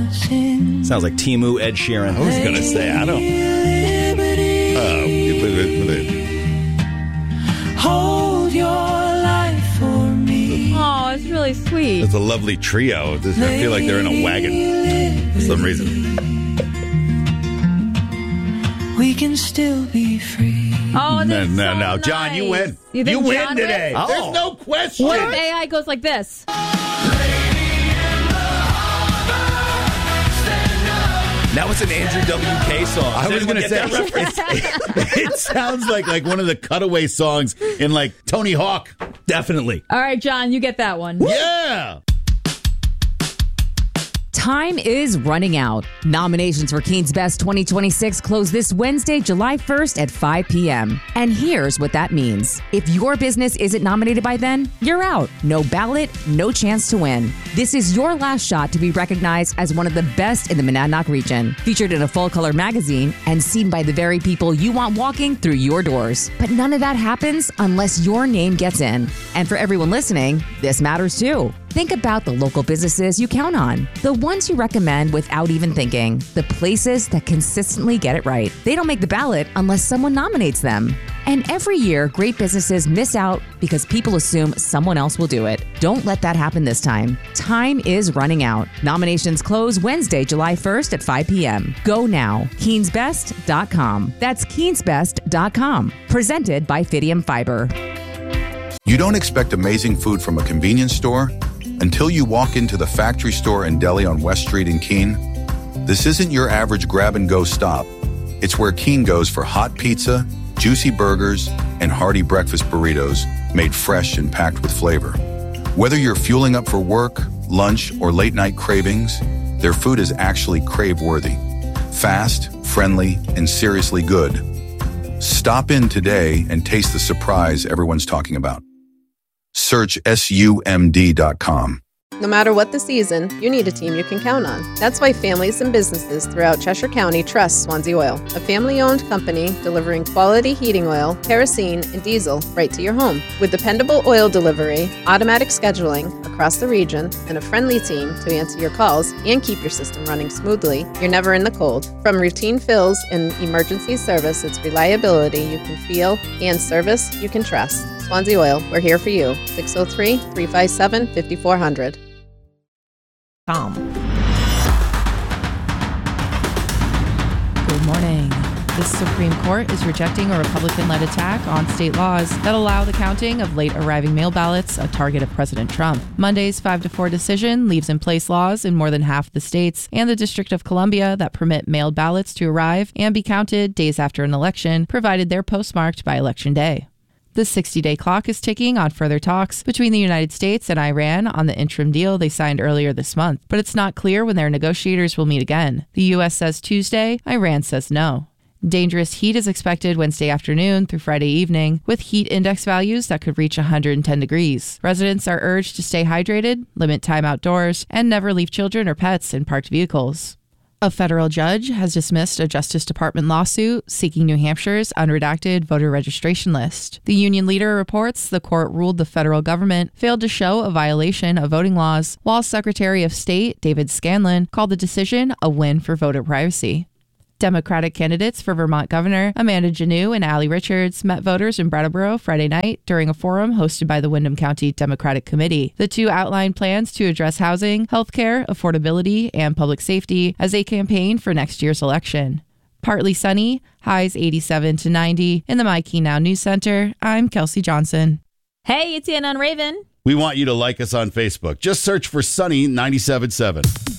Sounds like Temu Ed Sheeran. I was going to say, I don't... Hold your life for me. Oh, it's really sweet. It's a lovely trio. I feel like they're in a wagon for some reason. We can still be free. Oh, No, so John, nice. you win. You think win John today. wins? There's no question. What if AI goes like this? That was an Andrew WK song. I was going to say, it sounds like one of the cutaway songs in like Tony Hawk. Definitely. All right, John, you get that one. Yeah. Time is running out. Nominations for Keen's Best 2026 close this Wednesday, July 1st at 5 p.m. And here's what that means. If your business isn't nominated by then, you're out. No ballot, no chance to win. This is your last shot to be recognized as one of the best in the Monadnock region, featured in a full-color magazine and seen by the very people you want walking through your doors. But none of that happens unless your name gets in. And for everyone listening, this matters too. Think about the local businesses you count on, the ones you recommend without even thinking, the places that consistently get it right. They don't make the ballot unless someone nominates them. And every year, great businesses miss out because people assume someone else will do it. Don't let that happen this time. Time is running out. Nominations close Wednesday, July 1st at 5 p.m. Go now. KeensBest.com. That's KeensBest.com. Presented by Fidium Fiber. You don't expect amazing food from a convenience store until you walk into the Factory Store and Deli on West Street in Keene. This isn't your average grab-and-go stop. It's where Keene goes for hot pizza, juicy burgers, and hearty breakfast burritos made fresh and packed with flavor. Whether you're fueling up for work, lunch, or late-night cravings, their food is actually crave-worthy. Fast, friendly, and seriously good. Stop in today and taste the surprise everyone's talking about. Search SUMD.com. No matter what the season, you need a team you can count on. That's why families and businesses throughout Cheshire County trust Swansea Oil, a family-owned company delivering quality heating oil, kerosene, and diesel right to your home. With dependable oil delivery, automatic scheduling across the region, and a friendly team to answer your calls and keep your system running smoothly, you're never in the cold. From routine fills and emergency service, it's reliability you can feel and service you can trust. Swansea Oil, we're here for you. 603-357-5400. Good morning. The Supreme Court is rejecting a Republican-led attack on state laws that allow the counting of late-arriving mail ballots, a target of President Trump. Monday's 5-4 decision leaves in place laws in more than half the states and the District of Columbia that permit mailed ballots to arrive and be counted days after an election, provided they're postmarked by Election Day. The 60-day clock is ticking on further talks between the United States and Iran on the interim deal they signed earlier this month, but it's not clear when their negotiators will meet again. The U.S. says Tuesday, Iran says no. Dangerous heat is expected Wednesday afternoon through Friday evening, with heat index values that could reach 110 degrees. Residents are urged to stay hydrated, limit time outdoors, and never leave children or pets in parked vehicles. A federal judge has dismissed a Justice Department lawsuit seeking New Hampshire's unredacted voter registration list. The union leader reports the court ruled the federal government failed to show a violation of voting laws, while Secretary of State David Scanlon called the decision a win for voter privacy. Democratic candidates for Vermont Governor Amanda Janneau and Allie Richards met voters in Brattleboro Friday night during a forum hosted by the Windham County Democratic Committee. The two outlined plans to address housing, healthcare, affordability, and public safety as they campaign for next year's election. Partly sunny, highs 87 to 90. In the My Key Now News Center, I'm Kelsey Johnson. Hey, it's Ann on Raven. We want you to like us on Facebook. Just search for Sunny 97.7.